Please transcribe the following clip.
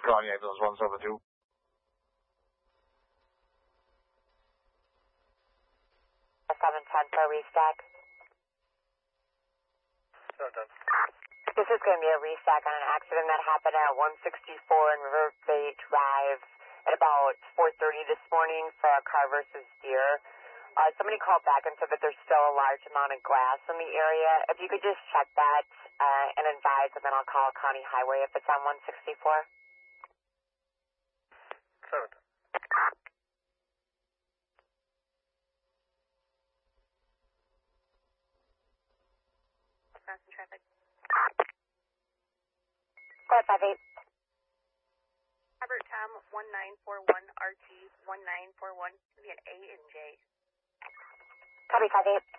calling you, those 172. 710 for restack. 710. This is going to be a restack on an accident that happened at 164 in River Bay Drive at about 4:30 this morning for a car versus deer. Somebody called back and said that there's still a large amount of glass in the area. If you could just check that and advise, and then I'll call County Highway if it's on 164. 710. Crossing traffic. Go ahead, 58. Robert Tom 1941 RT 1941. It's going to be an A and J. Copy, 58.